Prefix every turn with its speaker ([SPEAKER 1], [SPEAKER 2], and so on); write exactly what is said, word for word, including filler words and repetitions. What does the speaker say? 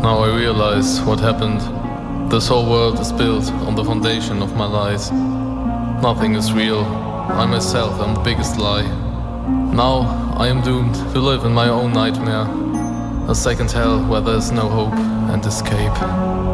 [SPEAKER 1] Now I realize what happened. This whole world is built on the foundation of my lies. Nothing is real. I myself am the biggest lie. Now I am doomed to live in my own nightmare, a second hell where there is no hope and escape.